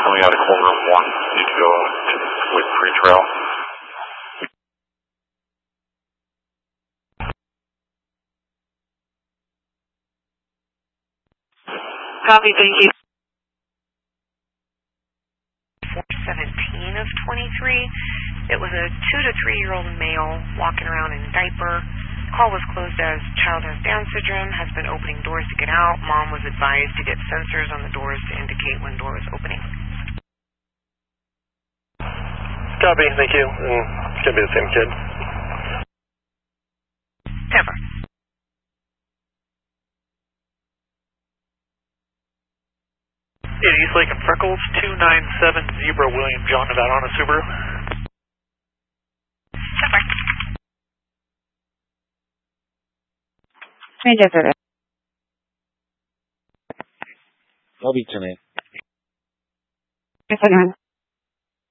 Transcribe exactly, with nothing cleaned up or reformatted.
coming out of cold room one. Need to go to, with pre-trail. Copy, thank you. four seventeen of twenty-three. It was a two to three year old male walking around in a diaper. Call was closed as child has Down syndrome, has been opening doors to get out. Mom was advised to get sensors on the doors to indicate when door was opening. Copy, thank you. And it's going to be the same kid. Never. In East Lake and Freckles, two nine seven Zebra William John Nevada on a Subaru. Never. Major service. Copy, Tenant. Yes, I can.